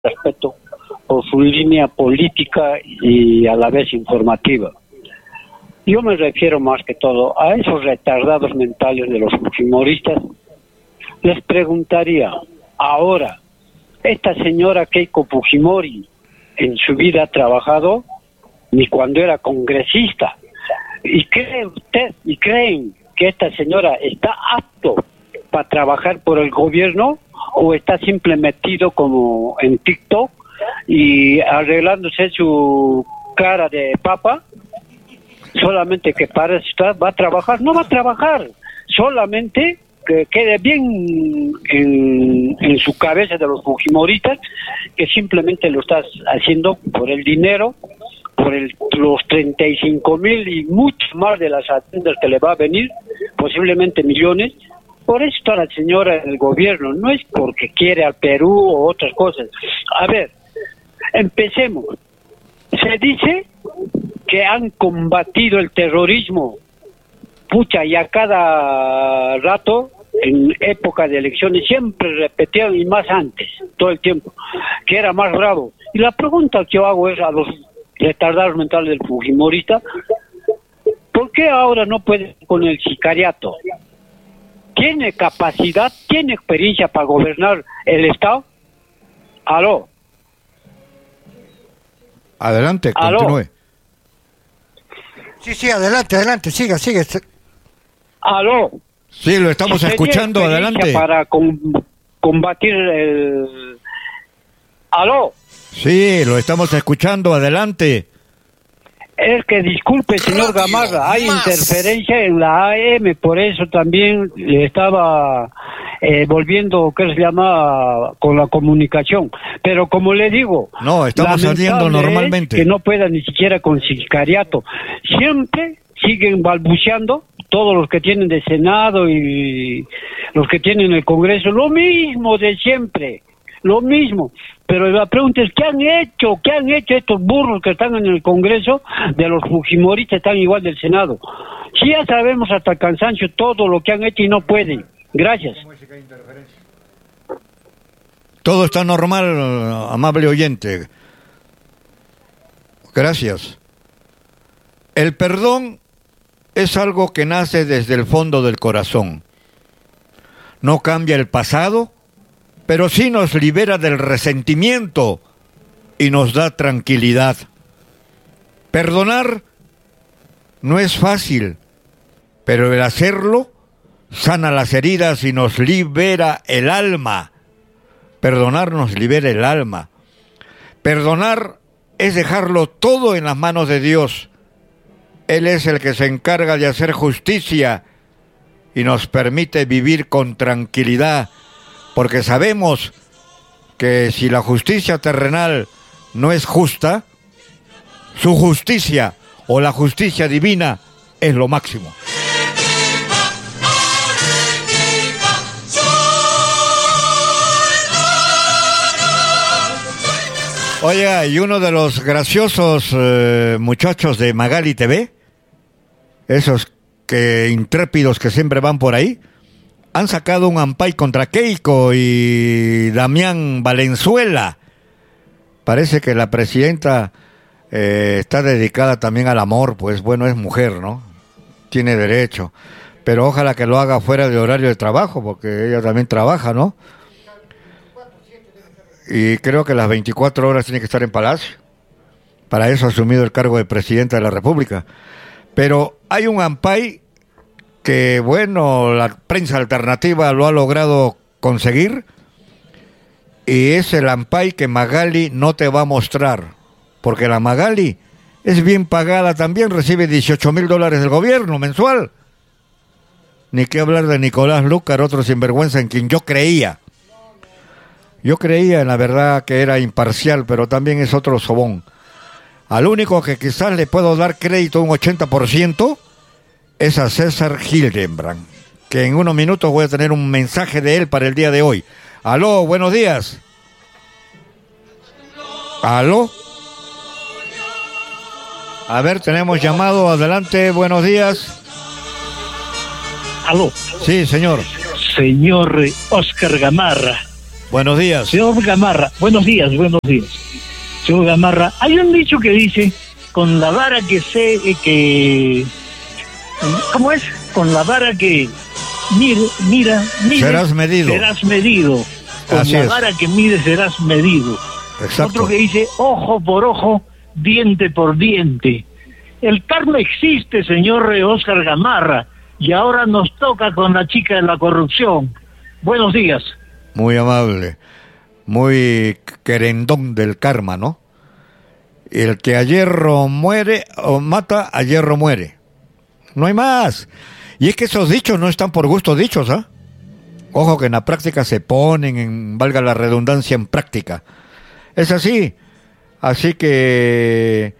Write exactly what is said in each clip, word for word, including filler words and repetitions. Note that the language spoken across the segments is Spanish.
respeto por su línea política y a la vez informativa. Yo me refiero más que todo a esos retardados mentales de los fujimoristas. Les preguntaría, ahora, esta señora Keiko Fujimori en su vida ha trabajado ni cuando era congresista. ¿Y cree usted y creen que esta señora está apto para trabajar por el gobierno o está simplemente metido como en TikTok y arreglándose su cara de papa? Solamente que para estar va a trabajar, no va a trabajar, solamente que quede bien en, en su cabeza de los fujimoristas que simplemente lo estás haciendo por el dinero, por el, los treinta y cinco mil y mucho más de las haciendas que le va a venir, posiblemente millones. Por eso está la señora en el gobierno, no es porque quiere al Perú o otras cosas. A ver, empecemos. Se dice que han combatido el terrorismo, pucha, y a cada rato, en época de elecciones, siempre repetían, y más antes, todo el tiempo, que era más bravo. Y la pregunta que yo hago es a los retardados mentales del fujimorista, ¿por qué ahora no puede con el sicariato? ¿Tiene capacidad, tiene experiencia para gobernar el Estado? ¿Aló? Adelante, ¿Aló? continúe. Sí, sí, adelante, adelante, siga, siga. ¿Aló? Sí, lo estamos Si escuchando, tenía experiencia adelante. Para com- combatir el... ¿Aló? Sí, lo estamos escuchando, adelante. Es que disculpe, señor Gamarra, hay interferencia en la A M, por eso también le estaba eh, volviendo, ¿qué se llama?, con la comunicación. Pero como le digo, No, estamos lamentable saliendo es normalmente. que no pueda ni siquiera con sicariato. Siempre siguen balbuceando todos los que tienen de Senado y los que tienen el Congreso, lo mismo de siempre, lo mismo. Pero la pregunta es, ¿qué han hecho? ¿Qué han hecho estos burros que están en el Congreso? De los fujimoristas están igual del Senado. Sí, ya sabemos hasta el cansancio todo lo que han hecho y no pueden. Gracias. Todo está normal, amable oyente. Gracias. El perdón es algo que nace desde el fondo del corazón. No cambia el pasado, pero sí nos libera del resentimiento y nos da tranquilidad. Perdonar no es fácil, pero el hacerlo sana las heridas y nos libera el alma. Perdonar nos libera el alma. Perdonar es dejarlo todo en las manos de Dios. Él es el que se encarga de hacer justicia y nos permite vivir con tranquilidad, porque sabemos que si la justicia terrenal no es justa, su justicia o la justicia divina es lo máximo. Oiga, y uno de los graciosos eh, muchachos de Magali T V, esos que intrépidos que siempre van por ahí, han sacado un ampay contra Keiko y Damián Valenzuela. Parece que la presidenta eh, está dedicada también al amor, pues bueno, es mujer, ¿no? Tiene derecho. Pero ojalá que lo haga fuera de horario de trabajo, porque ella también trabaja, ¿no? Y creo que las veinticuatro horas tiene que estar en Palacio. Para eso ha asumido el cargo de presidenta de la República. Pero hay un ampay que, bueno, la prensa alternativa lo ha logrado conseguir, y es el ampay que Magali no te va a mostrar, porque la Magali es bien pagada también, recibe dieciocho mil dólares del gobierno mensual. Ni qué hablar de Nicolás Lúcar, otro sinvergüenza en quien yo creía. Yo creía en la verdad que era imparcial, pero también es otro sobón. Al único que quizás le puedo dar crédito un ochenta por ciento es a César Hildenbrand, que en unos minutos voy a tener un mensaje de él para el día de hoy. Aló, buenos días. Aló. A ver, tenemos llamado, adelante, buenos días. Aló. Sí, señor. Señor Oscar Gamarra. Buenos días. Señor Gamarra, buenos días, buenos días. Señor Gamarra, hay un dicho que dice, con la vara que sé, eh, que... ¿Cómo es? Con la vara que... Mire, mira, mira... Serás medido. Serás medido. Con Así la es. vara que mide serás medido. Exacto. Otro que dice, ojo por ojo, diente por diente. El karma existe, señor Óscar Gamarra, y ahora nos toca con la chica de la corrupción. Buenos días. Muy amable, muy querendón del karma, ¿no? El que a hierro muere o mata, a hierro muere. No hay más. Y es que esos dichos no están por gusto dichos, ¿ah? Ojo que en la práctica se ponen, en, valga la redundancia, en práctica. Es así. Así que,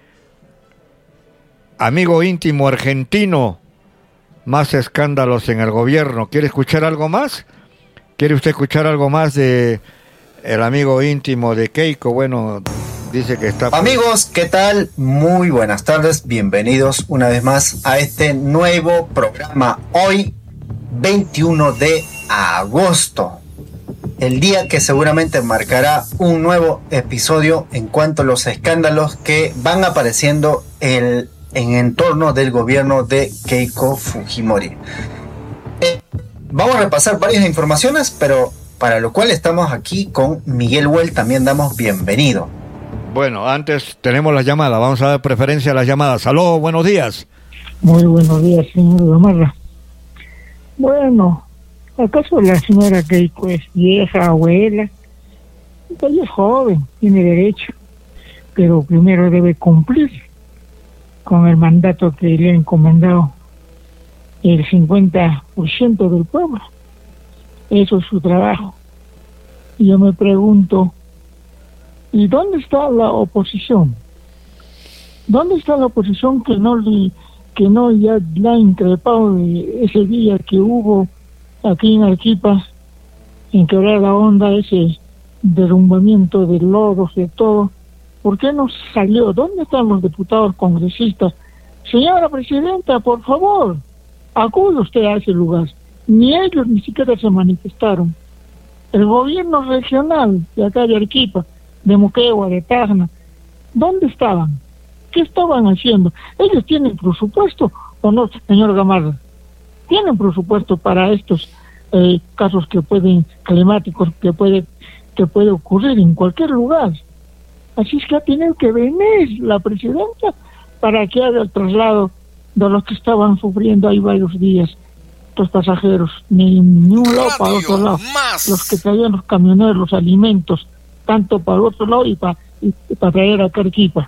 amigo íntimo argentino, más escándalos en el gobierno. ¿Quiere escuchar algo más? ¿Quiere usted escuchar algo más de el amigo íntimo de Keiko? Bueno, dice que está... Amigos, ¿qué tal? Muy buenas tardes, bienvenidos una vez más a este nuevo programa. Hoy, veintiuno de agosto, el día que seguramente marcará un nuevo episodio en cuanto a los escándalos que van apareciendo en, en entorno del gobierno de Keiko Fujimori. Eh, vamos a repasar varias informaciones, pero para lo cual estamos aquí con Miguel Well, también damos bienvenido. Bueno, antes tenemos la llamada, vamos a dar preferencia a las llamadas. Aló, buenos días. Muy buenos días, señor Gamarra. Bueno, ¿acaso la señora Keiko es vieja, abuela? Ella es joven, tiene derecho, pero primero debe cumplir con el mandato que le ha encomendado el cincuenta por ciento del pueblo. Eso es su trabajo. Y yo me pregunto, ¿y dónde está la oposición? ¿Dónde está la oposición que no le, que no ya la ha increpado de ese día que hubo aquí en Arequipa, en Quebrada Honda, ese derrumbamiento de lodos, de todo? ¿Por qué no salió? ¿Dónde están los diputados congresistas? Señora presidenta, por favor, acude usted a ese lugar. Ni ellos ni siquiera se manifestaron. El gobierno regional de acá de Arequipa, de Moquegua, de Tacna, ¿dónde estaban? ¿Qué estaban haciendo? ¿Ellos tienen presupuesto o no, señor Gamarra? Tienen presupuesto para estos eh, casos que pueden, climáticos, que puede, que puede ocurrir en cualquier lugar. Así es que ha tenido que venir la presidenta para que haga el traslado de los que estaban sufriendo ahí varios días, los pasajeros, ni, ni un lado para otro lado, más. Los que traían los camioneros, los alimentos, tanto para el otro lado y para, y, y para traer a Arequipa.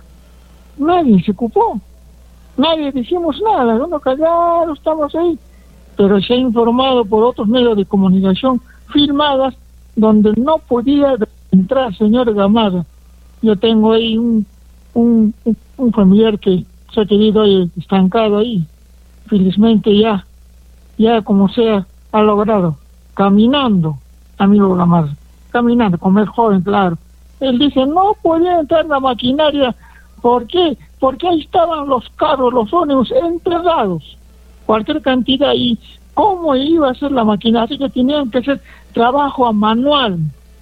Nadie se ocupó, nadie decimos nada, uno callado, estamos ahí, pero se ha informado por otros medios de comunicación filmadas donde no podía entrar, señor Gamarra. Yo tengo ahí un, un, un familiar que se ha quedado ahí estancado ahí, felizmente ya, ya como sea, ha logrado, caminando, amigo Gamarra, caminando, como es joven, claro. Él dice, no podía entrar la maquinaria. ¿Por qué? Porque ahí estaban los carros, los ómnibus enterrados, cualquier cantidad, y cómo iba a ser la maquinaria. Así que tenían que hacer trabajo a manual,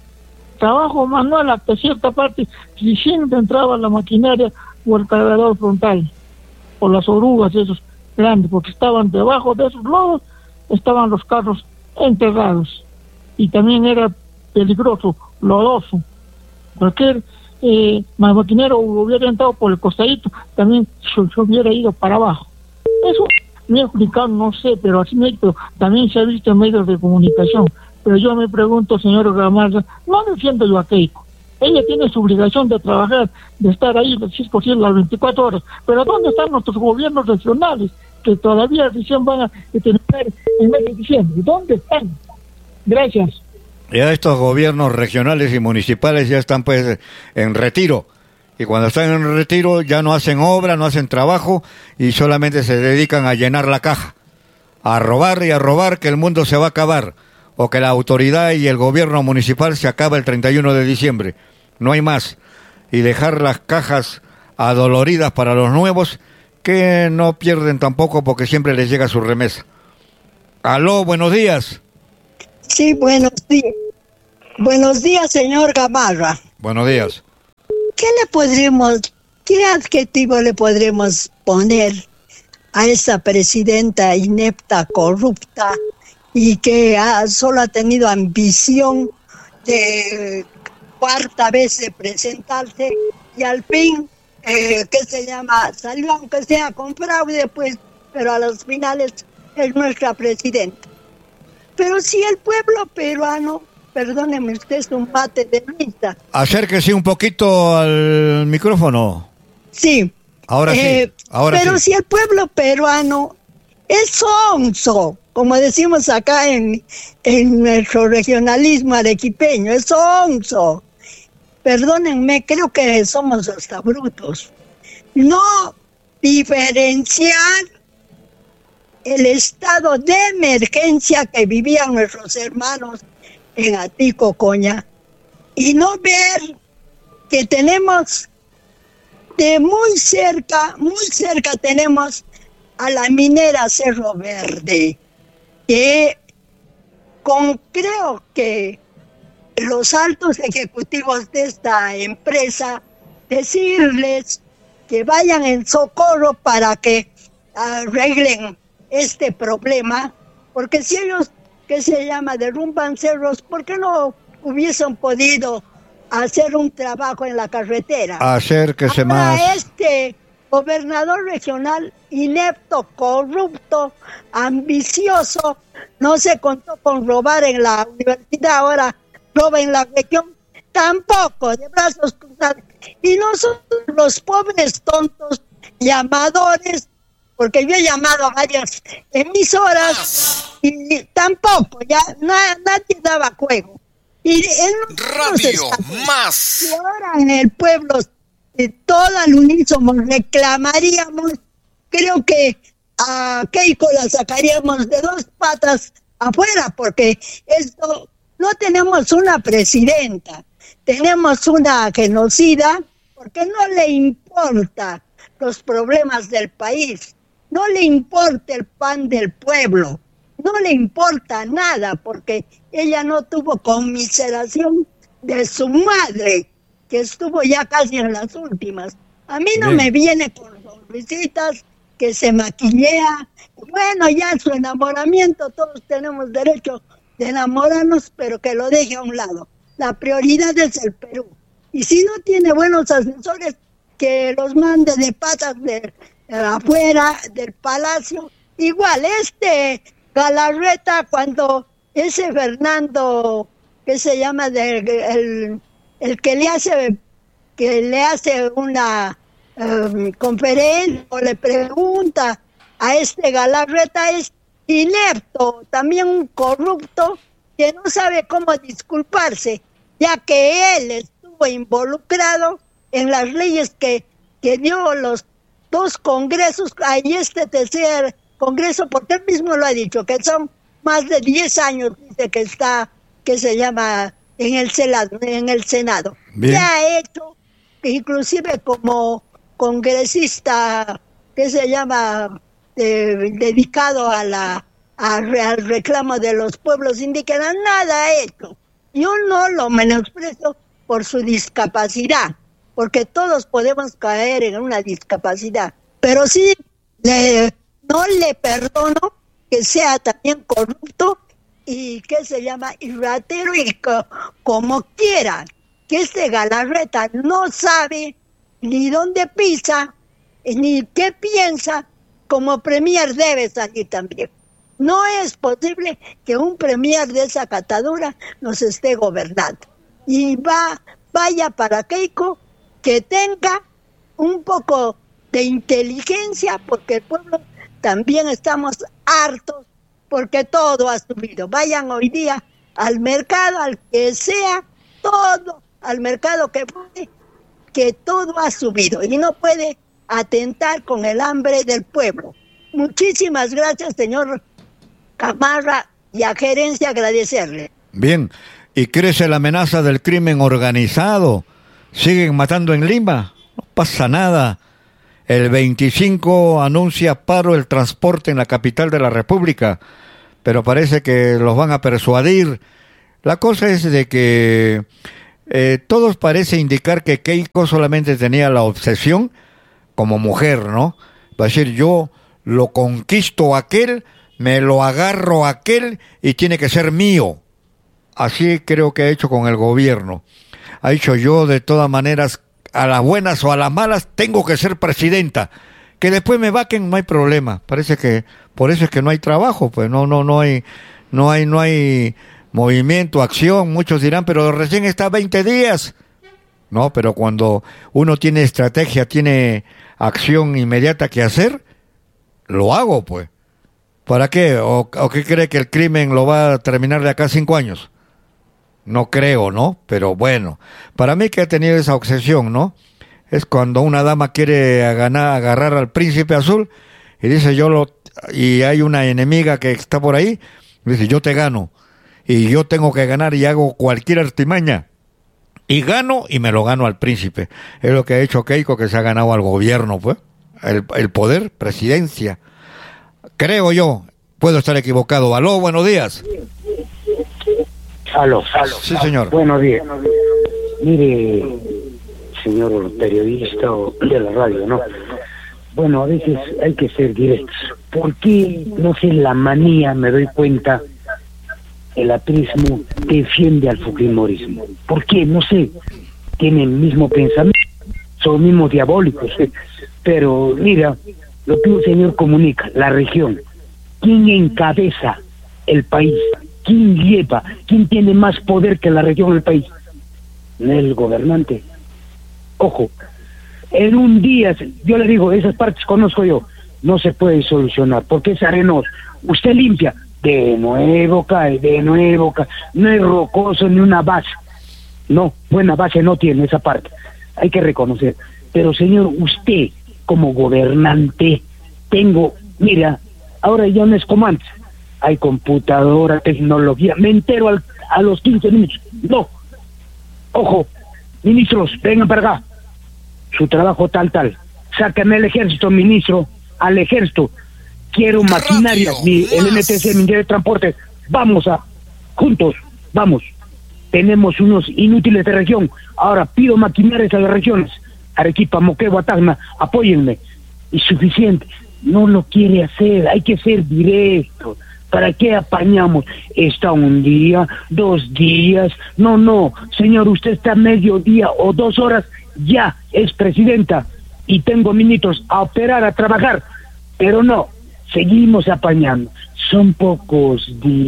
trabajo manual hasta cierta parte, si siempre entraba la maquinaria o el cargador frontal, o las orugas esos grandes, porque estaban debajo de esos lodos, estaban los carros enterrados, y también era peligroso, lodoso. Cualquier eh, maquinero hubiera entrado por el costadito, también se, se hubiera ido para abajo. Eso me he explicado, no sé, pero así me pero también se ha visto en medios de comunicación. Pero yo me pregunto, señor Gamarra, no defiendo yo a Keiko. Ella tiene su obligación de trabajar, de estar ahí, si es posible, las veinticuatro horas. Pero ¿dónde están nuestros gobiernos regionales que todavía recién van a tener en mes de diciembre? ¿Dónde están? Gracias. Ya estos gobiernos regionales y municipales ya están pues en retiro, y cuando están en retiro ya no hacen obra, no hacen trabajo y solamente se dedican a llenar la caja, a robar y a robar, que el mundo se va a acabar, o que la autoridad y el gobierno municipal se acaba el treinta y uno de diciembre, no hay más, y dejar las cajas adoloridas para los nuevos que no pierden tampoco porque siempre les llega su remesa. Aló, buenos días. Sí, buenos días. Buenos días, señor Gamarra. Buenos días. ¿Qué le podremos, qué adjetivo le podremos poner a esa presidenta inepta, corrupta y que ha, solo ha tenido ambición de cuarta vez de presentarse y al fin, eh, ¿qué se llama? Salió aunque sea con fraude, pues, pero a los finales es nuestra presidenta. Pero si el pueblo peruano, perdóneme usted, es un mate de risa. Acérquese un poquito al micrófono. Sí. Ahora eh, sí, ahora pero sí. si el pueblo peruano es sonso, como decimos acá en, en nuestro regionalismo arequipeño, es sonso. Perdónenme, creo que somos hasta brutos. No diferenciar el estado de emergencia que vivían nuestros hermanos en Atico, Coña, y no ver que tenemos de muy cerca, muy cerca tenemos a la minera Cerro Verde, que con creo que los altos ejecutivos de esta empresa decirles que vayan en socorro para que arreglen este problema, porque si ellos, que se llama, derrumban cerros, ¿por qué no hubiesen podido hacer un trabajo en la carretera? Acérquese Ahora más. este gobernador regional inepto, corrupto, ambicioso, no se contó con robar en la universidad, ahora roba en la región, tampoco, de brazos cruzados. Y nosotros los pobres tontos llamadores, porque yo he llamado a varias emisoras y tampoco, ya na, nadie daba juego. Y en Radio Más. Y ahora en el pueblo de toda al unísono reclamaríamos, creo que a Keiko la sacaríamos de dos patas afuera, porque esto no tenemos una presidenta, tenemos una genocida, porque no le importa los problemas del país, no le importa el pan del pueblo, no le importa nada, porque ella no tuvo conmiseración de su madre, que estuvo ya casi en las últimas. A mí no Bien. me viene con sonrisitas, que se maquillea. Bueno, ya su enamoramiento, todos tenemos derecho de enamorarnos, pero que lo deje a un lado. La prioridad es el Perú. Y si no tiene buenos asesores, que los mande de patas de, de afuera del palacio. Igual, este Galarreta, cuando ese Fernando, que se llama, de, el, el que le hace, que le hace una um, conferencia o le pregunta a este Galarreta, es inepto, también un corrupto que no sabe cómo disculparse, ya que él estuvo involucrado en las leyes que, que dio los dos congresos, y este tercer congreso, porque él mismo lo ha dicho, que son más de diez años, dice que está, que se llama en el Senado, en el Senado. Bien. Ya ha hecho, inclusive como congresista, que se llama, eh, dedicado a la a, al reclamo de los pueblos indígenas, nada ha hecho. Yo no lo menosprecio por su discapacidad, porque todos podemos caer en una discapacidad, pero sí le, no le perdono que sea también corrupto y que se llama y ratero y co, como quiera, que este Galarreta no sabe ni dónde pisa ni qué piensa. Como premier debe salir también. No es posible que un premier de esa catadura nos esté gobernando. Y va, vaya para Keiko, que tenga un poco de inteligencia, porque el pueblo también estamos hartos, porque todo ha subido. Vayan hoy día al mercado, al que sea, todo, al mercado que puede, que todo ha subido y no puede atentar con el hambre del pueblo. Muchísimas gracias, señor Gamarra, y a gerencia agradecerle. Bien, y crece la amenaza del crimen organizado. ¿Siguen matando en Lima? No pasa nada. El veinticinco anuncia paro el transporte en la capital de la República, pero parece que los van a persuadir La cosa es de que eh, todos parece indicar que Keiko solamente tenía la obsesión como mujer, ¿no? Va a decir, yo lo conquisto a aquel, me lo agarro a aquel y tiene que ser mío. Así creo que ha hecho con el gobierno. Ha dicho, yo de todas maneras, a las buenas o a las malas, tengo que ser presidenta. Que después me vaquen, no hay problema. Parece que por eso es que no hay trabajo, pues no, no, no hay, no hay, no hay movimiento, acción. Muchos dirán, pero recién está veinte días. No, pero cuando uno tiene estrategia, tiene acción inmediata que hacer, lo hago, pues. ¿Para qué? ¿O, o qué cree que el crimen lo va a terminar de acá a cinco años? No creo, ¿no? Pero bueno, para mí que ha tenido esa obsesión, ¿no? Es cuando una dama quiere ganar, agarrar al príncipe azul y dice yo lo... y hay una enemiga que está por ahí, dice yo te gano y yo tengo que ganar y hago cualquier artimaña y gano y me lo gano al príncipe. Es lo que ha hecho Keiko, que se ha ganado al gobierno, pues, el, el poder, presidencia. Creo yo, puedo estar equivocado. Aló, buenos días. Aló, aló. Sí, señor. Buenos días. Mire, señor periodista de la radio, ¿no? Bueno, a veces hay que ser directos. ¿Por qué, no sé, la manía, me doy cuenta, el atrismo defiende al fujimorismo? ¿Por qué? No sé. Tienen el mismo pensamiento, son mismos diabólicos. Pero mira, lo que un señor comunica, la región, ¿quién encabeza el país? ¿Quién lleva? ¿Quién tiene más poder que la región del país? El gobernante. Ojo, en un día, yo le digo, esas partes conozco yo, no se puede solucionar, porque es arenoso. Usted limpia, de nuevo cae, de nuevo cae, no es rocoso ni una base. No, buena base no tiene esa parte, hay que reconocer. Pero señor, usted como gobernante, tengo, mira, ahora ya no es como antes, hay computadora, tecnología, me entero al, a los quince minutos. No, ojo, ministros, vengan para acá, su trabajo tal, tal, sácame el ejército, ministro, al ejército, quiero maquinaria, mi, el N T C, el Ministerio de Transporte, vamos a, juntos, vamos, tenemos unos inútiles de región, ahora pido maquinarias a las regiones, Arequipa, Moquegua, Tacna, apóyenme, y suficiente, no lo quiere hacer, hay que ser directo. ¿Para qué apañamos? Está un día, dos días, no, no, señor, usted está medio día o dos horas, ya es presidenta, y tengo ministros a operar, a trabajar, pero no, seguimos apañando, son pocos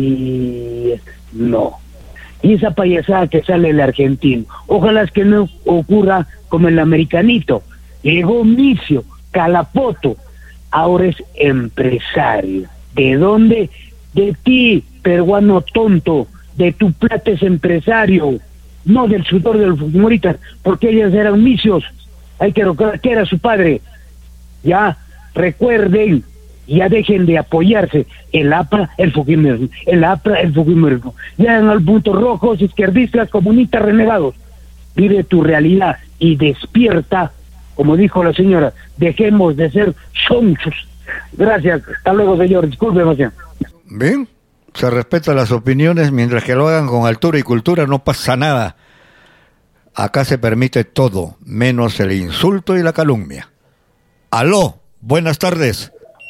días, no. Y esa payasada que sale el argentino, ojalá es que no ocurra como el americanito, llegó Micio, Calapoto, ahora es empresario. ¿De dónde? De ti, peruano tonto, de tu plata es empresario, no del sudor de los fujimoristas, porque ellos eran misios, hay que recordar que era su padre. Ya, recuerden, ya dejen de apoyarse, el A P R A, el fujimorismo, el A P R A, el fujimorismo, ya en al punto rojos, izquierdistas, comunistas, renegados. Vive tu realidad y despierta, como dijo la señora, dejemos de ser sonchos. Gracias, hasta luego señor, disculpe demasiado. Bien, se respetan las opiniones, mientras que lo hagan con altura y cultura no pasa nada. Acá se permite todo, menos el insulto y la calumnia. Aló, buenas tardes.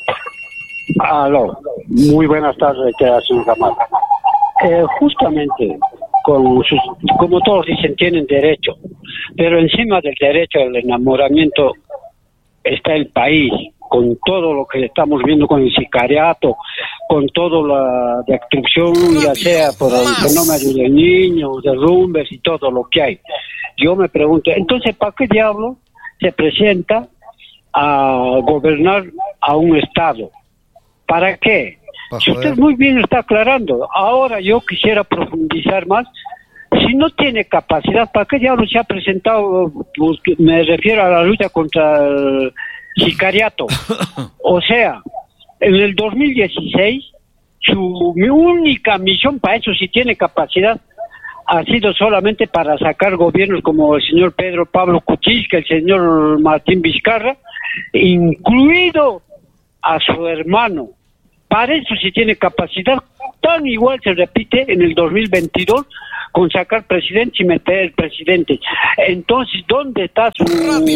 Aló, muy buenas tardes, señor Gamarra. Eh, justamente, con sus, como todos dicen, tienen derecho, pero encima del derecho al enamoramiento está el país, con todo lo que estamos viendo con el sicariato, con toda la destrucción, ya sea por el fenómeno de niños, derrumbes y todo lo que hay. Yo me pregunto, entonces, ¿para qué diablo se presenta a gobernar a un Estado? ¿Para qué? Si usted muy bien está aclarando. Ahora yo quisiera profundizar más. Si no tiene capacidad, ¿para qué diablo se ha presentado? Pues, me refiero a la lucha contra el sicariato. O sea, en el dos mil dieciséis, su mi única misión, para eso si tiene capacidad, ha sido solamente para sacar gobiernos como el señor Pedro Pablo Kuczynski, el señor Martín Vizcarra, incluido a su hermano. Para eso si tiene capacidad, tan igual se repite en el dos mil veintidós con sacar presidente y meter presidente. Entonces, ¿dónde está su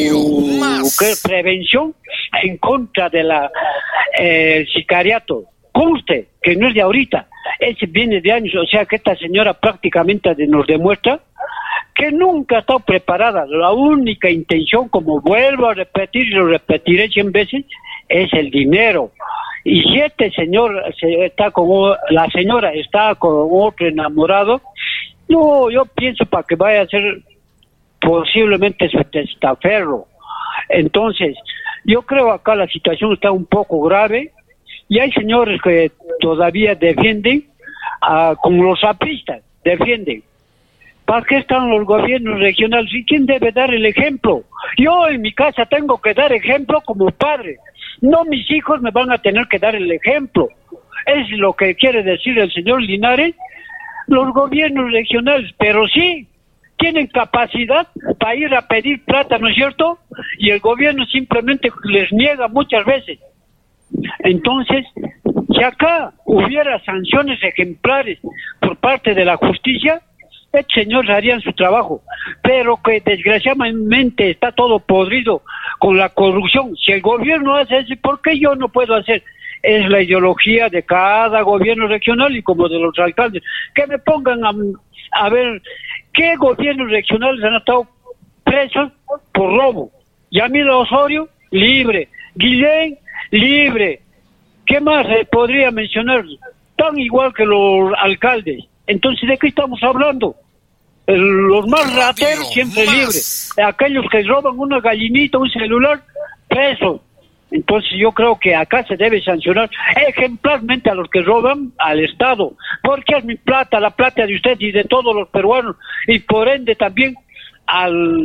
¿qué, prevención en contra de la eh, sicariato? Conste que no es de ahorita, ese viene de años, o sea que esta señora prácticamente nos demuestra que nunca ha estado preparada. La única intención, como vuelvo a repetir y lo repetiré cien veces, es el dinero. Y si este señor se está con, la señora está con otro enamorado, no, yo pienso para que vaya a ser posiblemente su testaferro. Entonces, yo creo acá la situación está un poco grave y hay señores que todavía defienden, uh, como los apristas, defienden. ¿Para qué están los gobiernos regionales? ¿Y quién debe dar el ejemplo? Yo en mi casa tengo que dar ejemplo como padre. No mis hijos me van a tener que dar el ejemplo. Es lo que quiere decir el señor Linares. Los gobiernos regionales, pero sí, tienen capacidad para ir a pedir plata, ¿no es cierto? Y el gobierno simplemente les niega muchas veces. Entonces, si acá hubiera sanciones ejemplares por parte de la justicia, estos señores harían su trabajo, pero que desgraciadamente está todo podrido con la corrupción. Si el gobierno hace eso, ¿por qué yo no puedo hacer? Es la ideología de cada gobierno regional y como de los alcaldes. Que me pongan a, a ver qué gobiernos regionales han estado presos por robo. Yamila Osorio, libre. Guillén, libre. ¿Qué más eh, podría mencionar? Tan igual que los alcaldes. Entonces, ¿de qué estamos hablando? El, los más rateros siempre más. libres. Aquellos que roban una gallinita, un celular, presos. Entonces yo creo que acá se debe sancionar ejemplarmente a los que roban al Estado, porque es mi plata, la plata de usted y de todos los peruanos, y por ende también al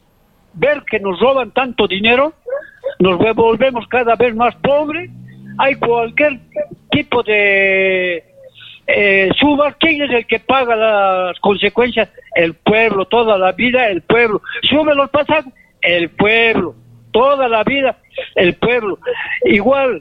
ver que nos roban tanto dinero, nos volvemos cada vez más pobres. Hay cualquier tipo de eh, suba, ¿quién es el que paga las consecuencias? El pueblo, toda la vida el pueblo. Sube los pasajes, el pueblo. Toda la vida el pueblo. Igual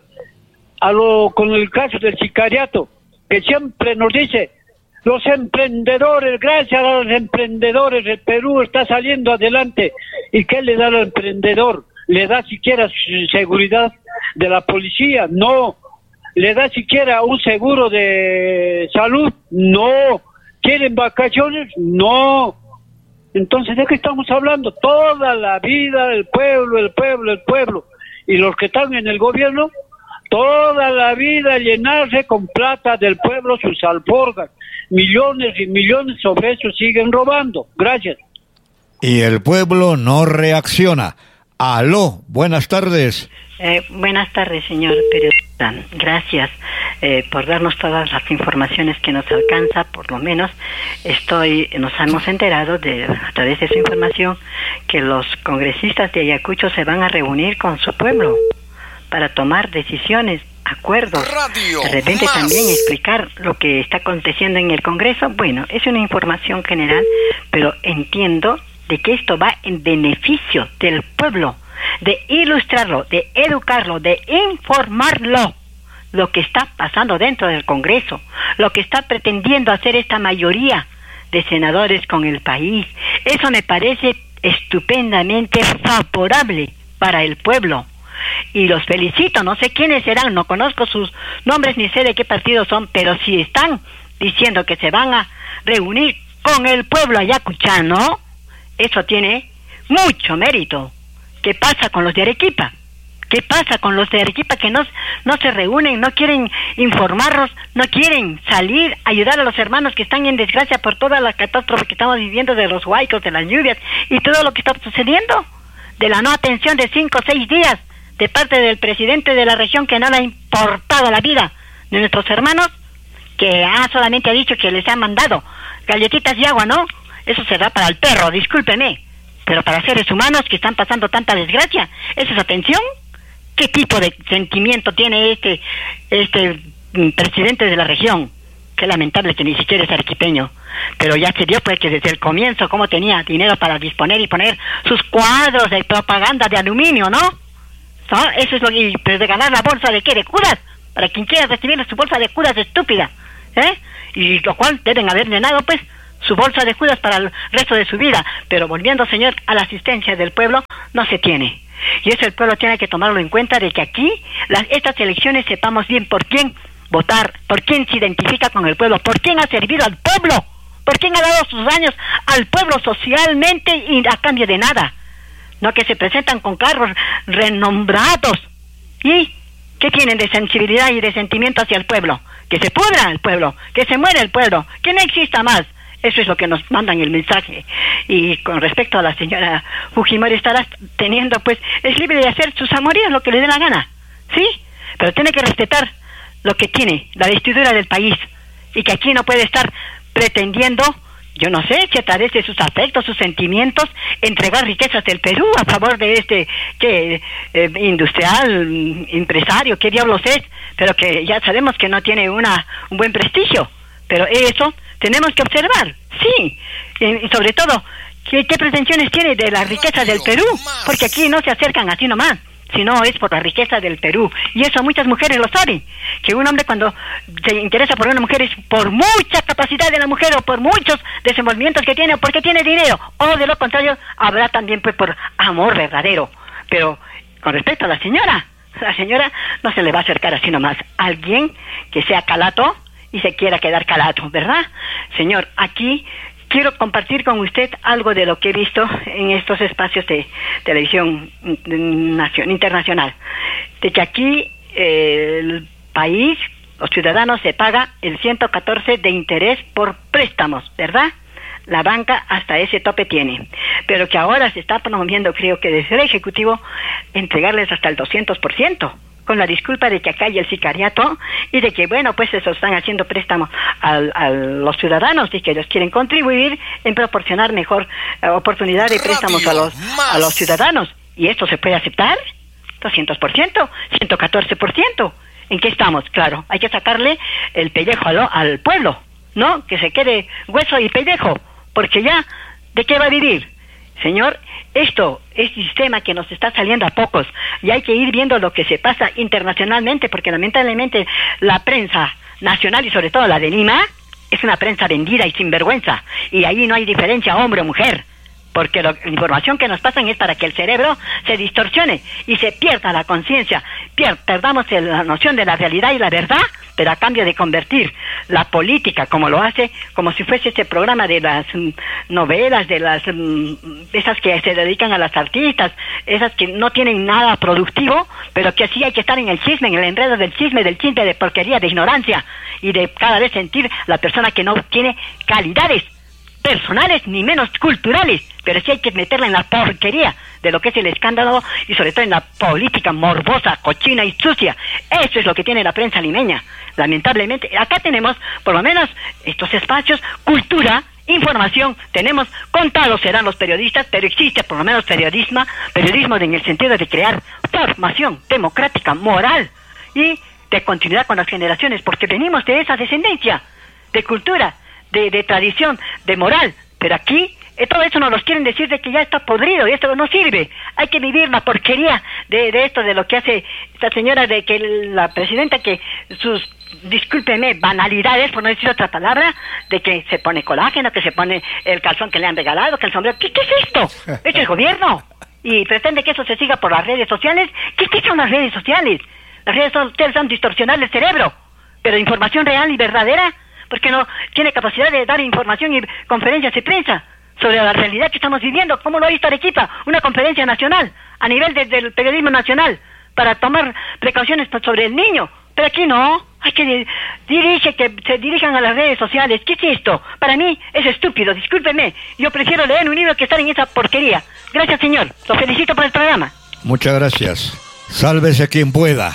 a lo con el caso del sicariato, que siempre nos dice, los emprendedores, gracias a los emprendedores, el Perú está saliendo adelante. ¿Y qué le da al emprendedor? ¿Le da siquiera seguridad de la policía? No. ¿Le da siquiera un seguro de salud? No. ¿Quieren vacaciones? No. Entonces, ¿de qué estamos hablando? Toda la vida el pueblo, el pueblo, el pueblo. Y los que están en el gobierno, toda la vida llenarse con plata del pueblo sus alforjas. Millones y millones sobre eso siguen robando. Gracias. Y el pueblo no reacciona. Aló, buenas tardes. Eh, buenas tardes, señor periodista. Gracias eh, por darnos todas las informaciones que nos alcanza. Por lo menos estoy, nos hemos enterado de, a través de su información, que los congresistas de Ayacucho se van a reunir con su pueblo para tomar decisiones, acuerdos, Radio de repente más. También explicar lo que está aconteciendo en el Congreso. Bueno, es una información general, pero entiendo de que esto va en beneficio del pueblo, de ilustrarlo, de educarlo, de informarlo, lo que está pasando dentro del Congreso, lo que está pretendiendo hacer esta mayoría de senadores con el país. Eso me parece estupendamente favorable para el pueblo. Y los felicito, no sé quiénes serán, no conozco sus nombres ni sé de qué partido son, pero si están diciendo que se van a reunir con el pueblo ayacuchano, eso tiene mucho mérito. ¿Qué pasa con los de Arequipa? ¿Qué pasa con los de Arequipa que no, no se reúnen, no quieren informarnos, no quieren salir a ayudar a los hermanos que están en desgracia por toda la catástrofe que estamos viviendo de los huaicos, de las lluvias y todo lo que está sucediendo? De la no atención de cinco o seis días de parte del presidente de la región, que no le ha importado la vida de nuestros hermanos, que ha solamente ha dicho que les ha mandado galletitas y agua, ¿no? Eso será para el perro, discúlpeme. Pero para seres humanos que están pasando tanta desgracia, ¿esa es atención? ¿Qué tipo de sentimiento tiene este este presidente de la región? Qué lamentable que ni siquiera es arequipeño. Pero ya se vio pues que desde el comienzo cómo tenía dinero para disponer y poner sus cuadros de propaganda de aluminio, ¿no? ¿No? Eso es lo que... Pero de ganar la bolsa de qué, de curas. Para quien quiera recibir su bolsa de curas estúpida. ¿eh? Y lo cual deben haber llenado, pues, su bolsa de Judas para el resto de su vida. Pero volviendo, señor, a la asistencia del pueblo, no se tiene. Y eso el pueblo tiene que tomarlo en cuenta, de que aquí, las, estas elecciones, sepamos bien por quién votar, por quién se identifica con el pueblo, por quién ha servido al pueblo, por quién ha dado sus años al pueblo socialmente y a cambio de nada. No que se presentan con carros renombrados. ¿Y qué tienen de sensibilidad y de sentimiento hacia el pueblo? Que se pudra el pueblo, que se muera el pueblo, que no exista más. Eso es lo que nos mandan el mensaje. Y con respecto a la señora Fujimori, estará teniendo, pues, es libre de hacer sus amoríos lo que le dé la gana, ¿sí? Pero tiene que respetar lo que tiene, la vestidura del país, y que aquí no puede estar pretendiendo, yo no sé, si a través de sus afectos, sus sentimientos, entregar riquezas del Perú a favor de este que eh, industrial, empresario, qué diablos es, pero que ya sabemos que no tiene una un buen prestigio. Pero eso tenemos que observar, sí, y sobre todo, ¿qué, qué pretensiones tiene de la riqueza del Perú? Porque aquí no se acercan así nomás, sino es por la riqueza del Perú, y eso muchas mujeres lo saben, que un hombre cuando se interesa por una mujer es por mucha capacidad de la mujer, o por muchos desenvolvimientos que tiene, o porque tiene dinero, o de lo contrario, habrá también pues por amor verdadero. Pero con respecto a la señora, la señora no se le va a acercar así nomás, alguien que sea calato, y se quiera quedar calato, ¿verdad? Señor, aquí quiero compartir con usted algo de lo que he visto en estos espacios de televisión nación, internacional, de que aquí eh, el país, los ciudadanos, se paga el ciento catorce de interés por préstamos, ¿verdad? La banca hasta ese tope tiene, pero que ahora se está promoviendo, creo que desde el Ejecutivo, entregarles hasta el doscientos por ciento, con la disculpa de que acá hay el sicariato y de que, bueno, pues eso están haciendo préstamos a, a los ciudadanos y que ellos quieren contribuir en proporcionar mejor uh, oportunidad de préstamos a los, a los ciudadanos. ¿Y esto se puede aceptar? doscientos por ciento, ciento catorce por ciento. ¿En qué estamos? Claro, hay que sacarle el pellejo al, al pueblo, ¿no? Que se quede hueso y pellejo, porque ya, ¿de qué va a vivir? Señor, esto es sistema que nos está saliendo a pocos, y hay que ir viendo lo que se pasa internacionalmente, porque lamentablemente la prensa nacional, y sobre todo la de Lima, es una prensa vendida y sinvergüenza, y ahí no hay diferencia hombre o mujer, porque lo, la información que nos pasan es para que el cerebro se distorsione y se pierda la conciencia, pier, perdamos el, la noción de la realidad y la verdad, pero a cambio de convertir la política, como lo hace, como si fuese ese programa de las mm, novelas, de las mm, esas que se dedican a las artistas, esas que no tienen nada productivo, pero que sí hay que estar en el chisme, en el enredo del chisme, del chisme, de porquería, de ignorancia, y de cada vez sentir la persona que no tiene calidades personales ni menos culturales, pero sí hay que meterla en la porquería de lo que es el escándalo, y sobre todo en la política morbosa, cochina y sucia. Eso es lo que tiene la prensa limeña. Lamentablemente, acá tenemos, por lo menos, estos espacios, cultura, información, tenemos, contados serán los periodistas, pero existe por lo menos periodismo, periodismo en el sentido de crear formación democrática, moral, y de continuidad con las generaciones, porque venimos de esa descendencia, de cultura, De, de tradición, de moral, pero aquí eh, todo eso nos los quieren decir de que ya está podrido y esto no sirve. Hay que vivir la porquería de, de esto, de lo que hace esta señora, de que la presidenta, que sus, discúlpeme, banalidades, por no decir otra palabra, de que se pone colágeno, que se pone el calzón que le han regalado, que el sombrero. ¿Qué, qué es esto? ¿Esto es gobierno? Y pretende que eso se siga por las redes sociales. ¿Qué, qué son las redes sociales? Las redes sociales son distorsionar el cerebro, pero información real y verdadera, porque no tiene capacidad de dar información y conferencias de prensa sobre la realidad que estamos viviendo. ¿Cómo lo ha visto Arequipa? Una conferencia nacional, a nivel de, del periodismo nacional, para tomar precauciones sobre el niño. Pero aquí no, hay que dirige que se dirijan a las redes sociales. ¿Qué es esto? Para mí es estúpido, discúlpeme. Yo prefiero leer un libro que estar en esa porquería. Gracias, señor. Lo felicito por el programa. Muchas gracias. Sálvese quien pueda.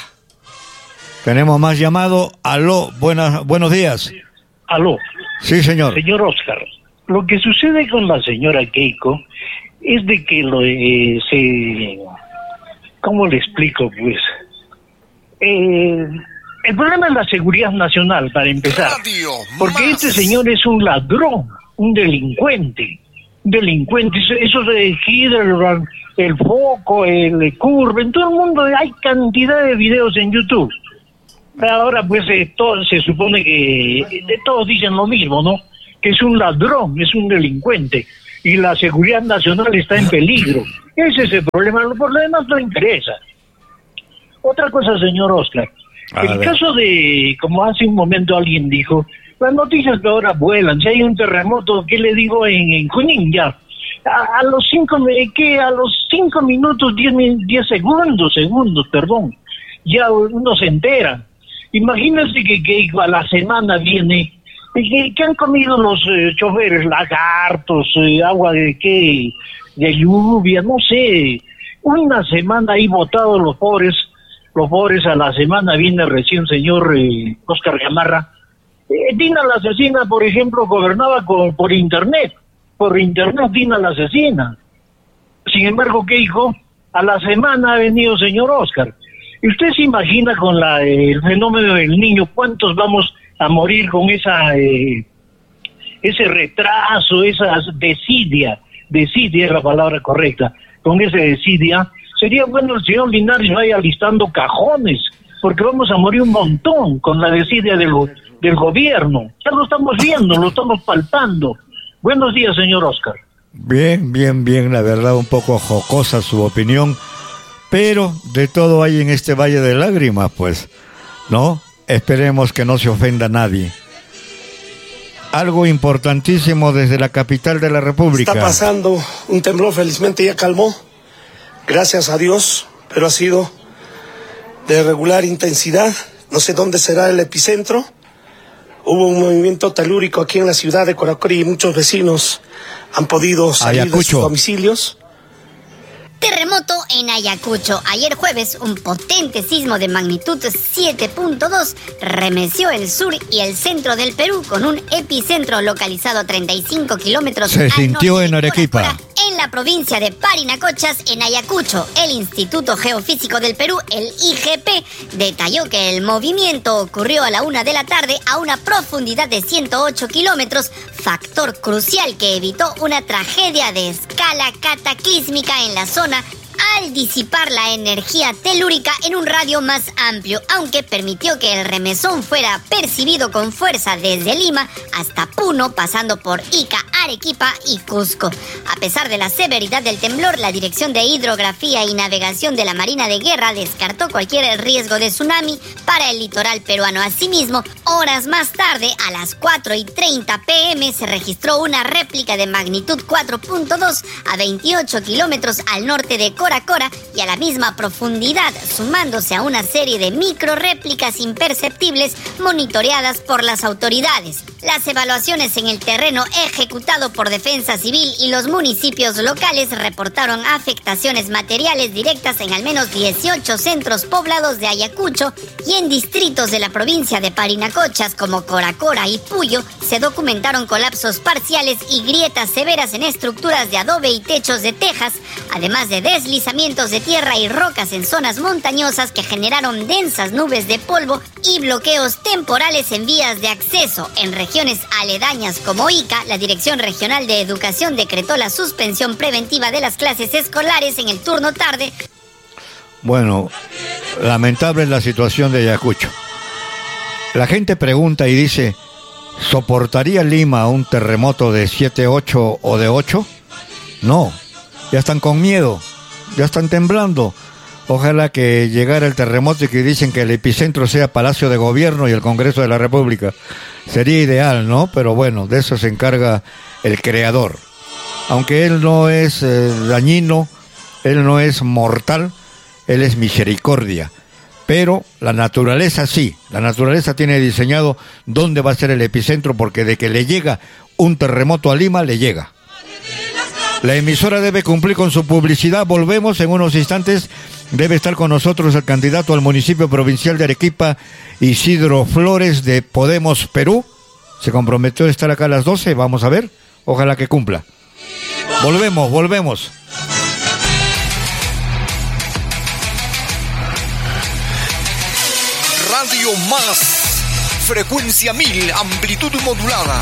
Tenemos más llamado. Aló, buenas, buenos días. Aló. Sí, señor. Señor Oscar, lo que sucede con la señora Keiko es de que lo eh, se... ¿Cómo le explico, pues? Eh, el problema es la seguridad nacional, para empezar. Porque este señor es un ladrón, un delincuente. Un delincuente. Eso de el, el foco, el curve, en todo el mundo hay cantidad de videos en YouTube. Ahora pues eh, todo, se supone que eh, todos dicen lo mismo, ¿no? Que es un ladrón, es un delincuente y la seguridad nacional está en peligro. Ese es el problema, por lo demás no interesa. Otra cosa, señor Oscar, A el ver. caso de, como hace un momento alguien dijo, las noticias que ahora vuelan, si hay un terremoto, ¿qué le digo en, en Junín ya? A, a los cinco, ¿qué? A los cinco minutos, diez, min- diez segundos, segundos, perdón, ya uno se entera. Imagínense que, que a la semana viene, que, que han comido los eh, choferes, lagartos, eh, agua de qué, de lluvia, no sé, una semana ahí botados los pobres, los pobres a la semana viene recién señor eh, Oscar Gamarra. Eh, Dina la asesina, por ejemplo, gobernaba con, por internet, por internet Dina la asesina. Sin embargo, ¿qué hijo? A la semana ha venido señor Oscar. ¿Y usted se imagina con la, eh, el fenómeno del niño cuántos vamos a morir con esa eh, ese retraso, esa desidia, desidia es la palabra correcta, con esa desidia? Sería bueno el señor Linares vaya listando cajones, porque vamos a morir un montón con la desidia del, del gobierno. Ya lo estamos viendo, lo estamos palpando. Buenos días, señor Oscar. Bien, bien, bien, la verdad un poco jocosa su opinión, pero de todo hay en este valle de lágrimas, pues, ¿no? Esperemos que no se ofenda a nadie. Algo importantísimo desde la capital de la República. Está pasando un temblor, felizmente ya calmó, gracias a Dios, pero ha sido de regular intensidad. No sé dónde será el epicentro. Hubo un movimiento telúrico aquí en la ciudad de Coracori y muchos vecinos han podido salir Ayacucho. de sus domicilios. Terremoto en Ayacucho. Ayer jueves, un potente sismo de magnitud siete punto dos remeció el sur y el centro del Perú con un epicentro localizado a treinta y cinco kilómetros Se al sintió norte en de Arequipa. Cora Cora, en la provincia de Parinacochas, en Ayacucho. El Instituto Geofísico del Perú, el I G P, detalló que el movimiento ocurrió a la una de la tarde a una profundidad de ciento ocho kilómetros, factor crucial que evitó una tragedia de escala cataclísmica en la zona al disipar la energía telúrica en un radio más amplio, aunque permitió que el remesón fuera percibido con fuerza desde Lima hasta Puno, pasando por Ica, Arequipa y Cusco. A pesar de la severidad del temblor, la Dirección de Hidrografía y Navegación de la Marina de Guerra descartó cualquier riesgo de tsunami para el litoral peruano. Asimismo, horas más tarde, a las cuatro y treinta pm, se registró una réplica de magnitud cuatro punto dos a veintiocho kilómetros al norte de Cora Cora y a la misma profundidad, sumándose a una serie de micro réplicas imperceptibles monitoreadas por las autoridades. Las evaluaciones en el terreno ejecutado por Defensa Civil y los municipios locales reportaron afectaciones materiales directas en al menos dieciocho centros poblados de Ayacucho, y en distritos de la provincia de Parinacochas como Cora Cora y Puyo se documentaron colapsos parciales y grietas severas en estructuras de adobe y techos de tejas, además de deslizamientos de tierra y rocas en zonas montañosas que generaron densas nubes de polvo y bloqueos temporales en vías de acceso. En regiones aledañas como Ica, la Dirección Regional de Educación decretó la suspensión preventiva de las clases escolares en el turno tarde. Bueno, lamentable es la situación de Ayacucho. La gente pregunta y dice, ¿soportaría Lima un terremoto de siete, ocho o de ocho? No, ya están con miedo, ya están temblando. Ojalá que llegara el terremoto y que dicen que el epicentro sea Palacio de Gobierno y el Congreso de la República. Sería ideal, ¿no? Pero bueno, de eso se encarga el Creador. Aunque Él no es eh, dañino, Él no es mortal, Él es misericordia. Pero la naturaleza sí, la naturaleza tiene diseñado dónde va a ser el epicentro, porque de que le llega un terremoto a Lima, le llega. La emisora debe cumplir con su publicidad. Volvemos en unos instantes. Debe estar con nosotros el candidato al municipio provincial de Arequipa, Isidro Flores, de Podemos Perú. Se comprometió a estar acá a las doce. Vamos a ver. Ojalá que cumpla. Volvemos, volvemos. Radio Más, frecuencia mil, amplitud modulada.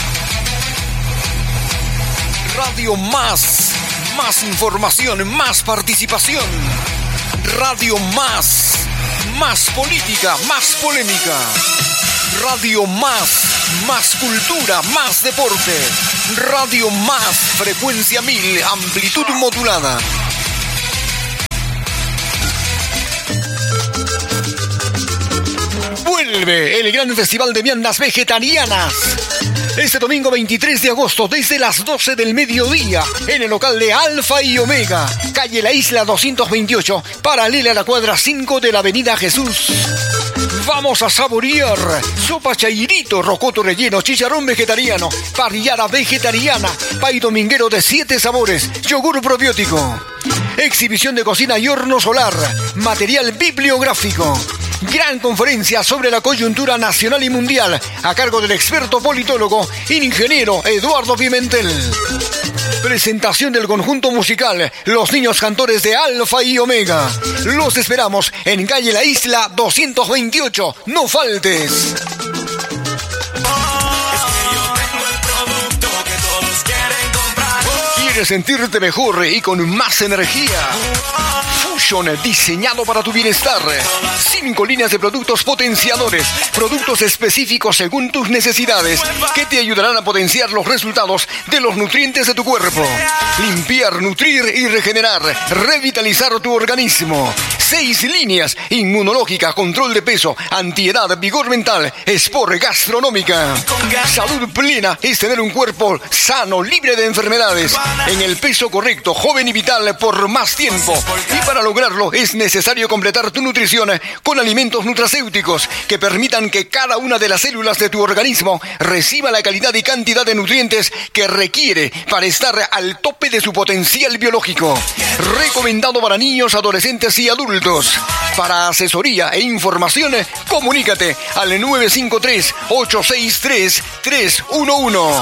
Radio Más, más información, más participación. Radio Más, Más política, más polémica. Radio Más, más cultura, más deporte. Radio Más, frecuencia mil, amplitud modulada. Vuelve el gran festival de viandas vegetarianas. Este domingo veintitrés de agosto, desde las doce del mediodía, en el local de Alfa y Omega, calle La Isla doscientos veintiocho, paralela a la cuadra cinco de la avenida Jesús. Vamos a saborear sopa chairito, rocoto relleno, chicharrón vegetariano, parrillada vegetariana, pay dominguero de siete sabores, yogur probiótico, exhibición de cocina y horno solar, material bibliográfico. Gran conferencia sobre la coyuntura nacional y mundial a cargo del experto politólogo y ingeniero Eduardo Pimentel. Presentación del conjunto musical Los Niños Cantores de Alfa y Omega. Los esperamos en calle La Isla doscientos veintiocho. No faltes. ¿Quieres sentirte mejor y con más energía? Fusion, diseñado para tu bienestar. Cinco líneas de productos potenciadores, productos específicos según tus necesidades, que te ayudarán a potenciar los resultados de los nutrientes de tu cuerpo. Limpiar, nutrir y regenerar, revitalizar tu organismo. Seis líneas: inmunológica, control de peso, antiedad, vigor mental, sport, gastronómica. Salud plena es tener un cuerpo sano, libre de enfermedades, en el peso correcto, joven y vital por más tiempo. Y para lograrlo es necesario completar tu nutrición con alimentos nutracéuticos que permitan que cada una de las células de tu organismo reciba la calidad y cantidad de nutrientes que requiere para estar al tope de su potencial biológico. Recomendado para niños, adolescentes y adultos. Para asesoría e información, comunícate al nueve cinco tres, ocho seis tres, tres uno uno.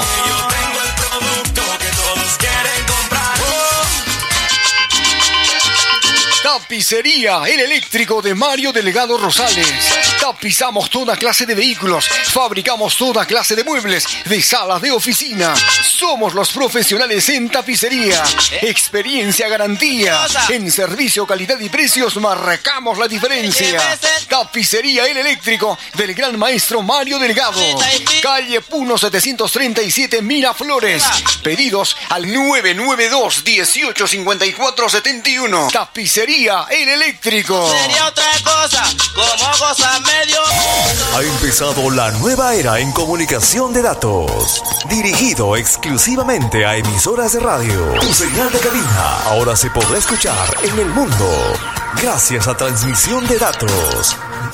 Tapicería El Eléctrico de Mario Delgado Rosales. Tapizamos toda clase de vehículos, fabricamos toda clase de muebles, de salas de oficina. Somos los profesionales en tapicería. Experiencia, garantía. En servicio, calidad y precios marcamos la diferencia. Tapicería El Eléctrico del gran maestro Mario Delgado. Calle Puno setecientos treinta y siete, Miraflores. Pedidos al nueve nueve dos, uno ocho cinco cuatro siete uno. Tapicería El Eléctrico. Sería otra cosa, como cosa medio. Ha empezado la nueva era en comunicación de datos, dirigido exclusivamente a emisoras de radio. Tu señal de cabina ahora se podrá escuchar en el mundo gracias a transmisión de datos.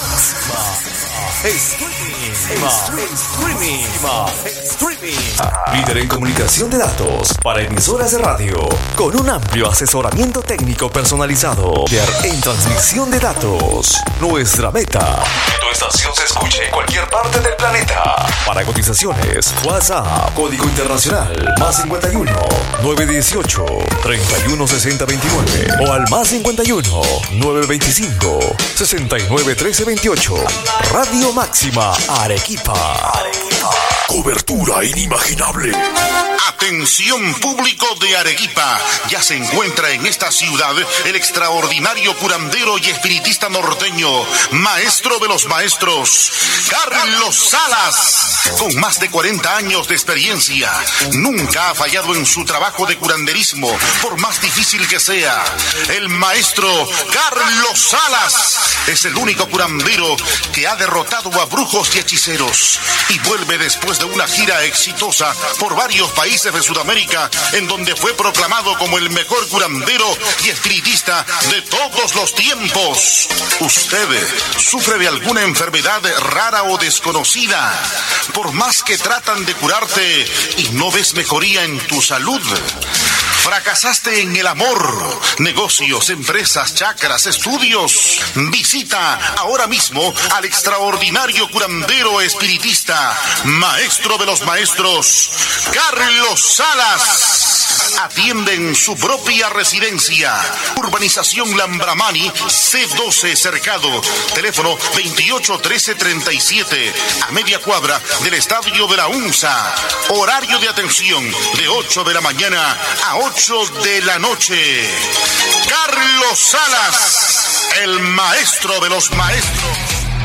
Streaming. Streaming. Líder en comunicación de datos para emisoras de radio, con un amplio asesoramiento técnico personalizado. Líder en transmisión de datos. Nuestra meta: que tu estación se escuche en cualquier parte del planeta. Para cotizaciones, WhatsApp, código internacional, más cincuenta y uno, novecientos dieciocho, treinta y uno sesenta veintinueve o al más cincuenta y uno, novecientos veinticinco, sesenta y nueve trece veintiocho. Radio Máxima Arequipa. Arequipa. Cobertura inimaginable. Atención público de Arequipa. Ya se encuentra en esta ciudad el extraordinario curandero y espiritista norteño, maestro de los maestros, Carlos Salas. Con más de cuarenta años de experiencia, nunca ha fallado en su trabajo de curanderismo, por más difícil que sea. El maestro Carlos Salas es el único curandero que ha derrotado a brujos y hechiceros y vuelve después de una gira exitosa por varios países de Sudamérica, en donde fue proclamado como el mejor curandero y espiritista de todos los tiempos. ¿Usted sufre de alguna enfermedad rara o desconocida? Por más que tratan de curarte y no ves mejoría en tu salud. ¿Fracasaste en el amor, negocios, empresas, chakras, estudios? Visita ahora mismo al extraordinario curandero espiritista, maestro de los maestros, Carlos Salas. Atiende en su propia residencia. Urbanización Lambramani, C doce Cercado. Teléfono veintiocho trece treinta y siete, a media cuadra del estadio de la UNSA. Horario de atención de ocho de la mañana a ocho de la noche. Carlos Salas, el maestro de los maestros.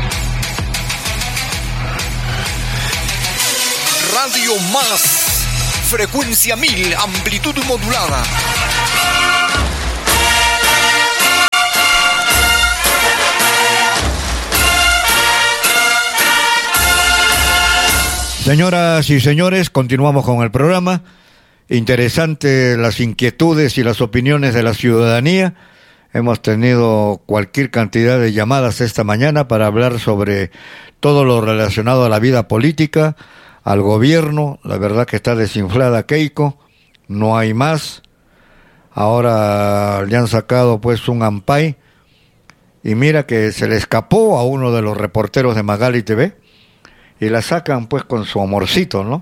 Radio Más, frecuencia mil, amplitud modulada. Señoras y señores, continuamos con el programa. Interesante las inquietudes y las opiniones de la ciudadanía. Hemos tenido cualquier cantidad de llamadas esta mañana para hablar sobre todo lo relacionado a la vida política, al gobierno. La verdad que está desinflada Keiko, no hay más. Ahora le han sacado pues un ampay y mira que se le escapó a uno de los reporteros de Magali T V y la sacan pues con su amorcito, ¿no?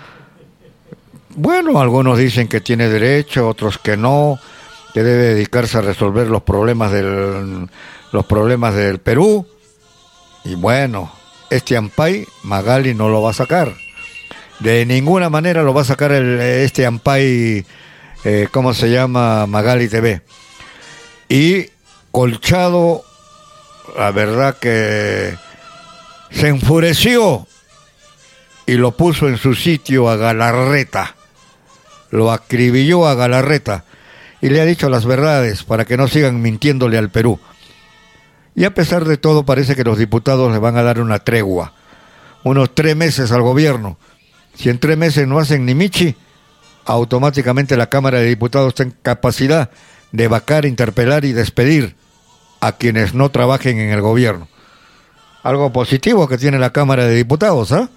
Bueno, algunos dicen que tiene derecho, otros que no, que debe dedicarse a resolver los problemas del los problemas del Perú. Y bueno, este ampay Magali no lo va a sacar. De ninguna manera lo va a sacar el, este ampay, eh, ¿cómo se llama? Magali T V. Y Colchado, la verdad que se enfureció y lo puso en su sitio a Galarreta. Lo acribilló a Galarreta y le ha dicho las verdades para que no sigan mintiéndole al Perú. Y a pesar de todo parece que los diputados le van a dar una tregua, unos tres meses al gobierno. Si en tres meses no hacen ni michi, automáticamente la Cámara de Diputados está en capacidad de vacar, interpelar y despedir a quienes no trabajen en el gobierno. Algo positivo que tiene la Cámara de Diputados, ¿ah? ¿eh?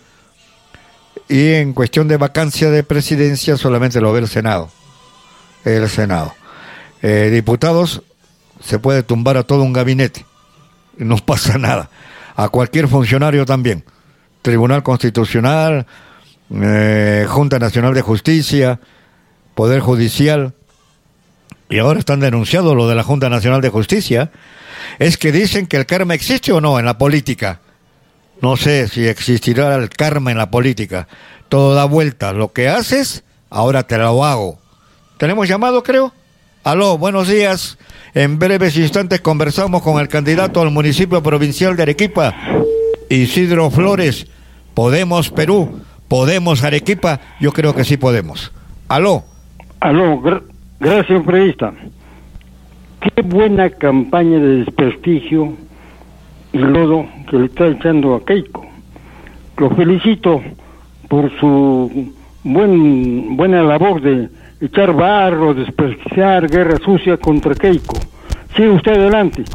Y en cuestión de vacancia de presidencia solamente lo ve el Senado. El Senado. Eh, diputados, se puede tumbar a todo un gabinete. No pasa nada. A cualquier funcionario también. Tribunal Constitucional, eh, Junta Nacional de Justicia, Poder Judicial. Y ahora están denunciando lo de la Junta Nacional de Justicia. Es que dicen que el karma existe o no en la política. No sé si existirá el karma en la política. Todo da vuelta. Lo que haces, ahora te lo hago. ¿Tenemos llamado, creo? Aló, buenos días. En breves instantes conversamos con el candidato al municipio provincial de Arequipa, Isidro Flores. ¿Podemos Perú? ¿Podemos Arequipa? Yo creo que sí podemos. Aló. Aló, gr- gracias, periodista. Qué buena campaña de desprestigio y lodo que le está echando a Keiko. Lo felicito por su buen buena labor de echar barro, desprestigiar, guerra sucia contra Keiko. Sigue usted adelante.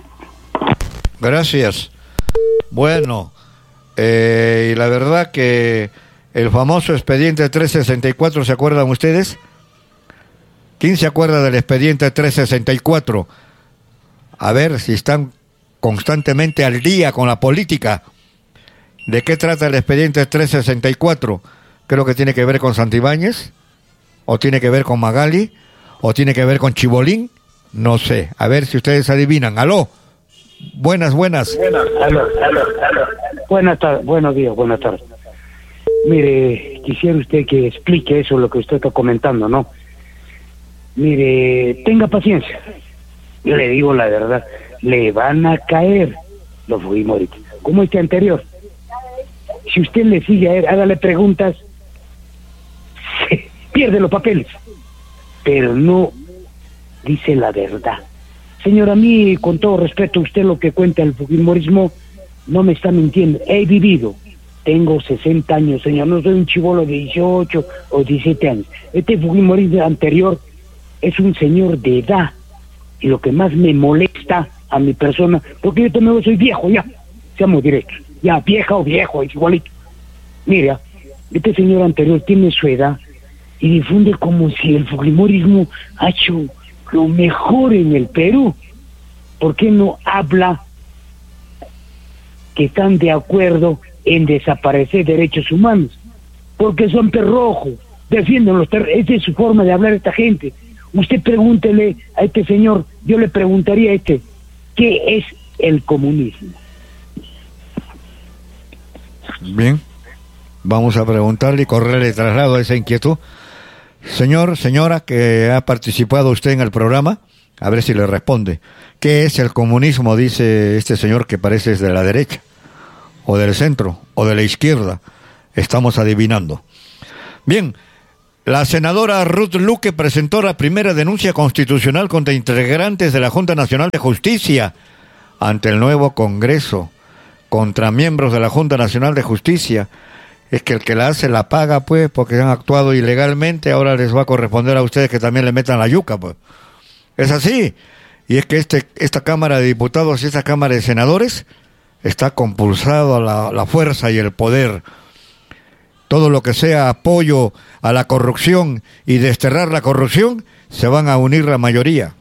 Gracias. Bueno, eh, y la verdad que el famoso expediente trescientos sesenta y cuatro, ¿se acuerdan ustedes? ¿Quién se acuerda del expediente trescientos sesenta y cuatro? A ver si están constantemente al día con la política. ¿De qué trata el expediente trescientos sesenta y cuatro? Creo que tiene que ver con Santibáñez, o tiene que ver con Magali, o tiene que ver con Chibolín, no sé. A ver si ustedes adivinan. Aló, buenas, buenas. Buenas, aló, aló, aló. Buenas tardes, buenos días, buenas tardes. Mire, quisiera usted que explique eso, lo que usted está comentando, ¿no? Mire, tenga paciencia. Yo le digo la verdad, le van a caer los Fujimoristas, como este anterior. Si usted le sigue a él, hágale preguntas, se pierde los papeles, pero no dice la verdad. Señor, a mí, con todo respeto, usted lo que cuenta el Fujimorismo no me está mintiendo. He vivido, tengo sesenta años, señor, no soy un chibolo de dieciocho o diecisiete años. Este Fujimorismo anterior es un señor de edad, y lo que más me molesta a mi persona, porque yo también soy viejo ya, seamos directos, ya vieja o viejo, es igualito. Mira, este señor anterior tiene su edad y difunde como si el Fujimorismo ha hecho lo mejor en el Perú. ¿Por qué no habla que están de acuerdo en desaparecer derechos humanos? Porque son perrojos, defienden los terrenos. Esa es su forma de hablar a esta gente. Usted pregúntele a este señor, yo le preguntaría a este, ¿qué es el comunismo? Bien, vamos a preguntarle y correrle traslado a esa inquietud. Señor, señora, que ha participado usted en el programa, A ver si le responde. ¿Qué es el comunismo? Dice este señor que parece es de la derecha, o del centro, o de la izquierda. Estamos adivinando. Bien, la senadora Ruth Luque presentó la primera denuncia constitucional contra integrantes de la Junta Nacional de Justicia ante el nuevo Congreso, contra miembros de la Junta Nacional de Justicia. Es que el que la hace la paga, pues, porque han actuado ilegalmente. Ahora les va a corresponder a ustedes que también le metan la yuca, pues. Es así. Y es que este, esta Cámara de Diputados y esta Cámara de Senadores está compulsado a la, la fuerza y el poder. Todo lo que sea apoyo a la corrupción y desterrar la corrupción, se van a unir la mayoría.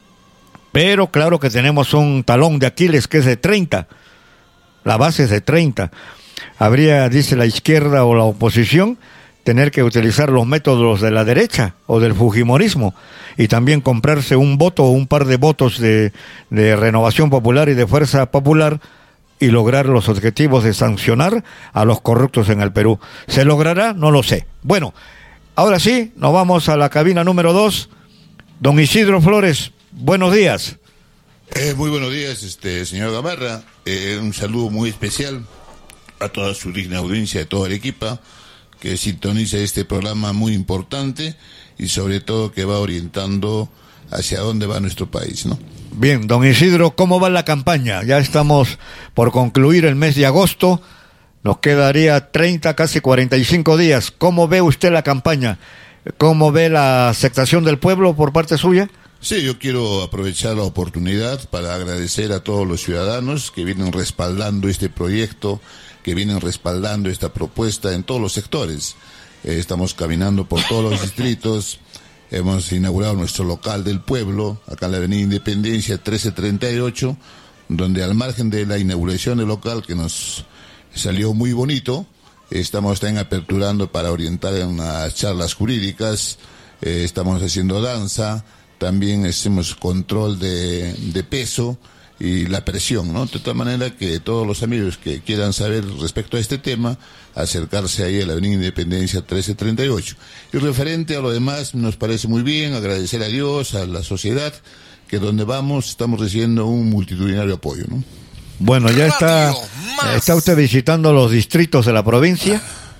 Pero claro que tenemos un talón de Aquiles que es de treinta. La base es de treinta. Habría, dice la izquierda o la oposición, tener que utilizar los métodos de la derecha o del fujimorismo y también comprarse un voto o un par de votos de, de Renovación Popular y de Fuerza Popular y lograr los objetivos de sancionar a los corruptos en el Perú. ¿Se logrará? No lo sé. Bueno, ahora sí, nos vamos a la cabina número dos. Don Isidro Flores, buenos días. Eh, muy buenos días, este señor Gamarra. Eh, un saludo muy especial a toda su digna audiencia de toda Arequipa, que sintoniza este programa muy importante y sobre todo que va orientando hacia dónde va nuestro país, ¿no? Bien, don Isidro, ¿cómo va la campaña? Ya estamos por concluir el mes de agosto, nos quedaría treinta, casi cuarenta y cinco días. ¿Cómo ve usted la campaña? ¿Cómo ve la aceptación del pueblo por parte suya? Sí, yo quiero aprovechar la oportunidad para agradecer a todos los ciudadanos que vienen respaldando este proyecto, que vienen respaldando esta propuesta en todos los sectores. Eh, estamos caminando por todos los distritos, hemos inaugurado nuestro local del pueblo, acá en la Avenida Independencia trece treinta y ocho, donde al margen de la inauguración del local, que nos salió muy bonito, estamos también aperturando para orientar en unas charlas jurídicas, eh, estamos haciendo danza, también hacemos control de, de peso y la presión, ¿no? De tal manera que todos los amigos que quieran saber respecto a este tema, acercarse ahí a la Avenida Independencia trece treinta y ocho. Y referente a lo demás, nos parece muy bien, agradecer a Dios, a la sociedad, que donde vamos estamos recibiendo un multitudinario apoyo, ¿no? Bueno, ya está, está usted visitando los distritos de la provincia.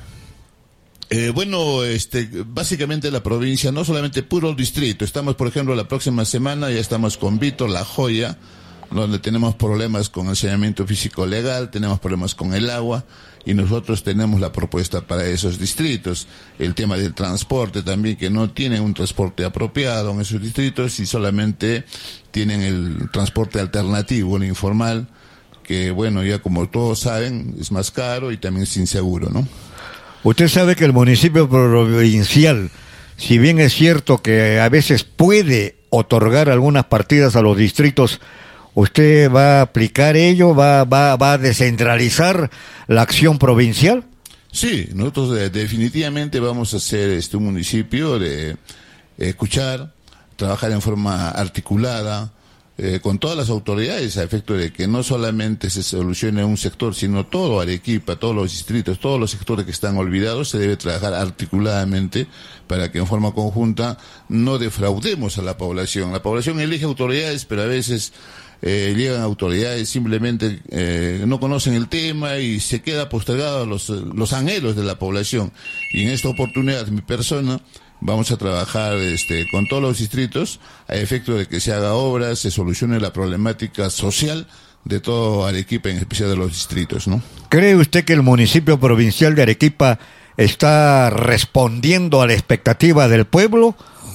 Eh, bueno, este, básicamente la provincia, no solamente puro distrito. Estamos, por ejemplo, la próxima semana ya estamos con Vito, La Joya, donde tenemos problemas con el saneamiento físico legal, tenemos problemas con el agua, y nosotros tenemos la propuesta para esos distritos. El tema del transporte también, que no tienen un transporte apropiado en esos distritos y solamente tienen el transporte alternativo, el informal, que bueno, ya como todos saben, es más caro y también es inseguro, ¿no? Usted sabe que el municipio provincial, si bien es cierto que a veces puede otorgar algunas partidas a los distritos, ¿usted va a aplicar ello? ¿Va, va, va a descentralizar la acción provincial? Sí, nosotros eh, definitivamente vamos a hacer este un municipio de eh, escuchar, trabajar en forma articulada, Eh, con todas las autoridades, a efecto de que no solamente se solucione un sector, sino todo Arequipa, todos los distritos, todos los sectores que están olvidados, se debe trabajar articuladamente para que en forma conjunta no defraudemos a la población. La población elige autoridades, pero a veces eh, llegan autoridades, simplemente eh, no conocen el tema y se queda postergado los, los anhelos de la población. Y en esta oportunidad, mi persona, vamos a trabajar este, con todos los distritos a efecto de que se haga obras, se solucione la problemática social de todo Arequipa, en especial de los distritos, ¿no? ¿Cree usted que el municipio provincial de Arequipa está respondiendo a la expectativa del pueblo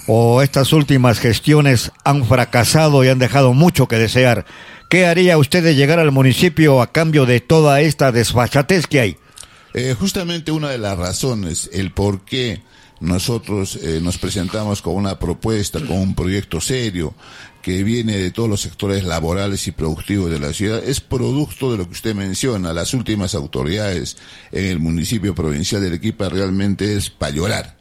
o estas últimas gestiones han fracasado y han dejado mucho que desear? ¿Qué haría usted de llegar al municipio a cambio de toda esta desfachatez que hay? Eh, justamente una de las razones, el por qué nosotros eh, nos presentamos con una propuesta, con un proyecto serio que viene de todos los sectores laborales y productivos de la ciudad, es producto de lo que usted menciona. Las últimas autoridades en el municipio provincial de Arequipa realmente es para llorar.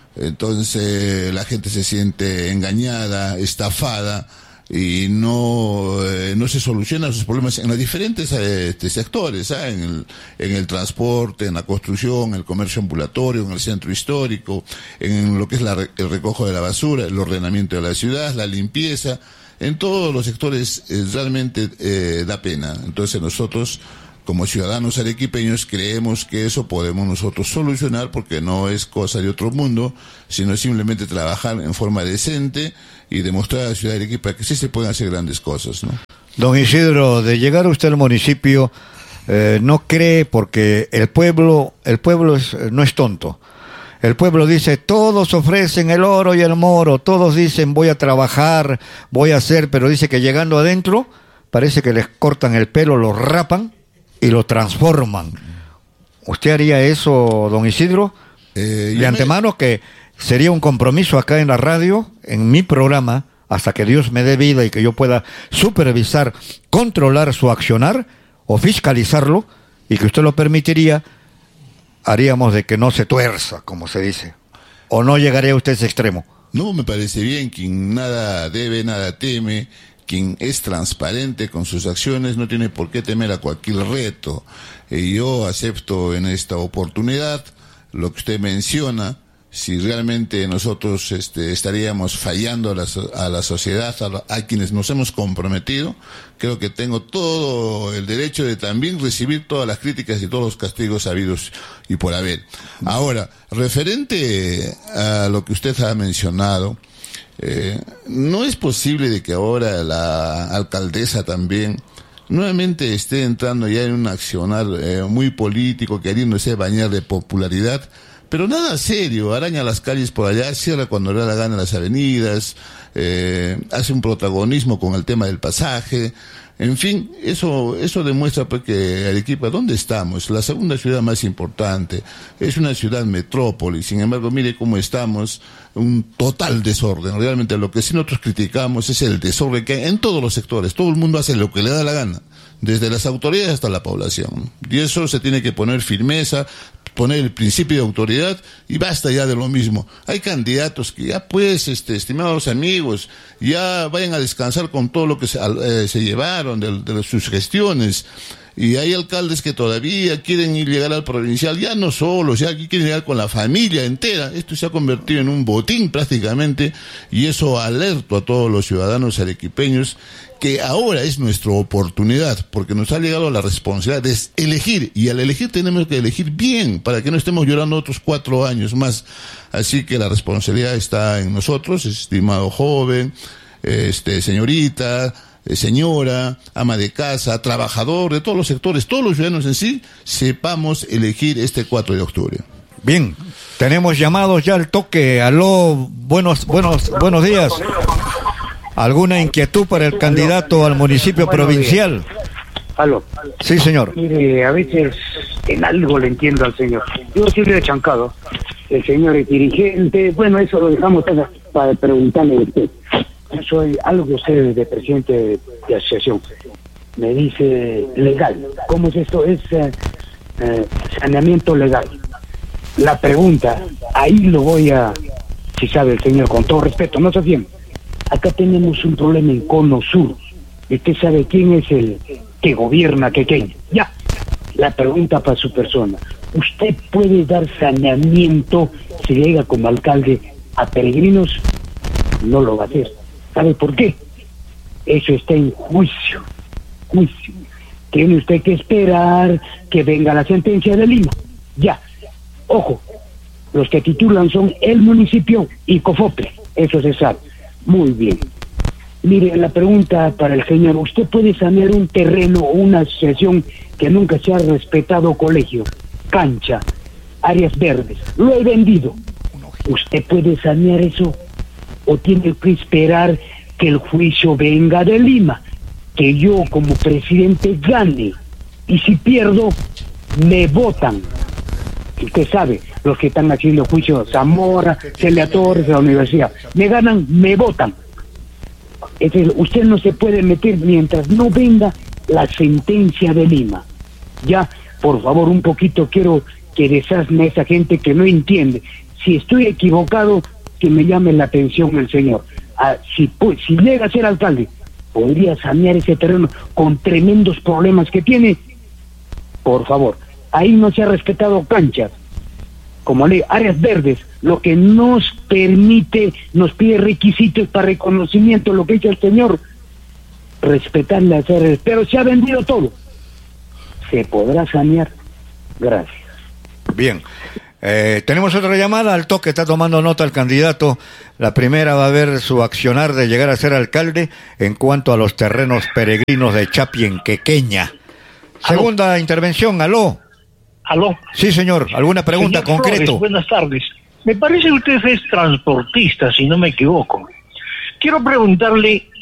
Entonces la gente se siente engañada, estafada, y no eh, no se solucionan sus problemas en los diferentes eh, este, sectores, ¿eh? en el en el transporte, en la construcción, en el comercio ambulatorio, en el centro histórico, en lo que es la, el recojo de la basura, el ordenamiento de la ciudad, la limpieza. en todos los sectores eh, realmente eh, da pena. Entonces nosotros, como ciudadanos arequipeños, creemos que eso podemos nosotros solucionar, porque no es cosa de otro mundo, sino simplemente trabajar en forma decente y demostrar a la ciudad de Arequipa que sí se pueden hacer grandes cosas, ¿no? Don Isidro, de llegar usted al municipio, eh, no cree, porque el pueblo, el pueblo es, no es tonto. El pueblo dice, todos ofrecen el oro y el moro, todos dicen voy a trabajar, voy a hacer, pero dice que llegando adentro, parece que les cortan el pelo, lo rapan y lo transforman. ¿Usted haría eso, don Isidro? Eh, de antemano me... que sería un compromiso acá en la radio, en mi programa, hasta que Dios me dé vida y que yo pueda supervisar, controlar su accionar o fiscalizarlo, y que usted lo permitiría, haríamos de que no se tuerza, como se dice. ¿O no llegaría usted a ese extremo? No, me parece bien. Quien nada debe, nada teme. Quien es transparente con sus acciones no tiene por qué temer a cualquier reto. Eh, yo acepto en esta oportunidad lo que usted menciona. Si realmente nosotros este, estaríamos fallando a la, a la sociedad, a, la, a quienes nos hemos comprometido, creo que tengo todo el derecho de también recibir todas las críticas y todos los castigos habidos y por haber. Ahora, referente a lo que usted ha mencionado, eh, no es posible de que ahora la alcaldesa también nuevamente esté entrando ya en un accionar eh, muy político, queriéndose bañar de popularidad, pero nada serio. Araña las calles por allá, cierra cuando le da la gana las avenidas, eh, hace un protagonismo con el tema del pasaje. En fin, eso eso demuestra pues que Arequipa, ¿dónde estamos? La segunda ciudad más importante, es una ciudad metrópoli. Sin embargo, mire cómo estamos, un total desorden. Realmente lo que sí nosotros criticamos es el desorden que hay en todos los sectores. Todo el mundo hace lo que le da la gana, desde las autoridades hasta la población. Y eso se tiene que poner firmeza, poner el principio de autoridad, y basta ya de lo mismo. Hay candidatos que ya pues, este, estimados amigos, ya vayan a descansar con todo lo que se, eh, se llevaron de, de sus gestiones. Y hay alcaldes que todavía quieren ir llegar al provincial, ya no solos, ya aquí quieren llegar con la familia entera. Esto se ha convertido en un botín prácticamente, y eso alerto a todos los ciudadanos arequipeños que ahora es nuestra oportunidad, porque nos ha llegado la responsabilidad de elegir, y al elegir tenemos que elegir bien, para que no estemos llorando otros cuatro años más. Así que la responsabilidad está en nosotros, estimado joven, este, señorita, señora, ama de casa, trabajador, de todos los sectores, todos los ciudadanos en sí, sepamos elegir este cuatro de octubre. Bien, tenemos llamados ya al toque. Aló, buenos, buenos, buenos días. ¿Alguna inquietud para el candidato al municipio provincial? Aló. Sí, señor. Mire, a veces en algo le entiendo al señor. Yo siempre he chancado. El señor es dirigente. Bueno, eso lo dejamos para, para preguntarle a usted. Yo soy algo que usted de presidente de, de asociación. Me dice legal. ¿Cómo es esto? Es eh, eh, saneamiento legal. La pregunta, ahí lo voy a, si sabe el señor, con todo respeto, no se bien. Acá tenemos un problema en Cono Sur. ¿Y usted sabe quién es el que gobierna Quequeña? Ya. La pregunta para su persona. ¿Usted puede dar saneamiento si llega como alcalde a peregrinos? No lo va a hacer. ¿Sabe por qué? Eso está en juicio. Juicio. Tiene usted que esperar que venga la sentencia de Lima. Ya. Ojo. Los que titulan son el municipio y COFOPE. Eso se sabe. Muy bien. Mire, la pregunta para el señor, ¿usted puede sanear un terreno o una asociación que nunca se ha respetado? Colegio, cancha, áreas verdes, lo he vendido. ¿Usted puede sanear eso? ¿O tiene que esperar que el juicio venga de Lima? Que yo como presidente gane. Y si pierdo, me votan. Usted sabe, los que están haciendo juicio, Zamora, Celia Torres, la universidad, me ganan, me votan. Es decir, usted no se puede meter mientras no venga la sentencia de Lima. Ya, por favor, un poquito quiero que desasne a esa gente que no entiende. Si estoy equivocado, que me llame la atención el señor. Ah, si, pues, si llega a ser alcalde, ¿podría sanear ese terreno con tremendos problemas que tiene? Por favor. Ahí no se ha respetado canchas. como ley, áreas verdes, lo que nos permite, nos pide requisitos para reconocimiento, lo que dice el señor, respetar las áreas, pero se ha vendido todo. ¿Se podrá sanear? Gracias. Bien. Eh, tenemos otra llamada, al toque está tomando nota el candidato. La primera va a ver su accionar de llegar a ser alcalde en cuanto a los terrenos peregrinos de Chapi en Quequeña. Segunda ¿Aló? intervención, aló. Aló. Sí, señor, ¿alguna pregunta señor concreta? Flores, buenas tardes. Me parece que usted es transportista, si no me equivoco. Quiero preguntarle